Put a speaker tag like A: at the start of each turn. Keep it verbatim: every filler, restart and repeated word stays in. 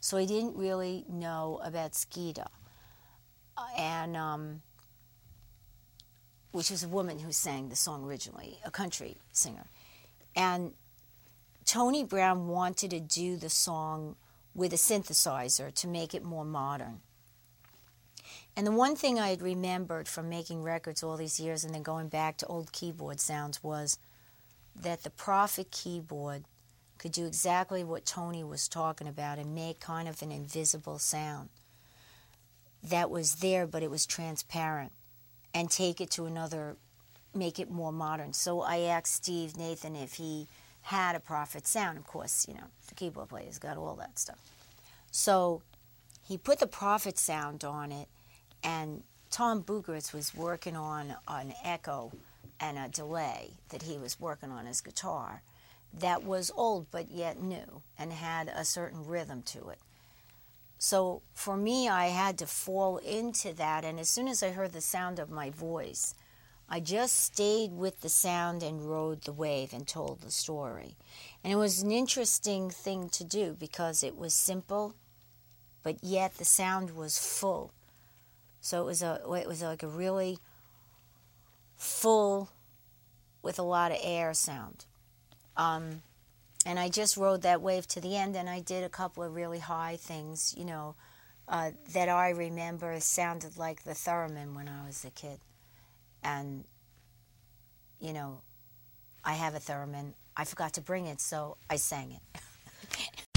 A: So I didn't really know about Skeeta, uh, and um, which was a woman who sang the song originally, a country singer. And Tony Brown wanted to do the song with a synthesizer to make it more modern. And the one thing I had remembered from making records all these years and then going back to old keyboard sounds was that the Prophet keyboard could do exactly what Tony was talking about and make kind of an invisible sound that was there, but it was transparent, and take it to another, make it more modern. So I asked Steve Nathan if he had a Prophet sound. Of course, you know, the keyboard player's got all that stuff. So he put the Prophet sound on it, and Tom Bugaritz was working on an echo and a delay that he was working on his guitar that was old but yet new and had a certain rhythm to it. So for me, I had to fall into that, and as soon as I heard the sound of my voice, I just stayed with the sound and rode the wave and told the story. And it was an interesting thing to do because it was simple, but yet the sound was full. So it was a it was like a really full, with a lot of air sound. Um, and I just rode that wave to the end, and I did a couple of really high things, you know, uh, that I remember sounded like the theremin when I was a kid. And, you know, I have a theremin. I forgot to bring it, so I sang it.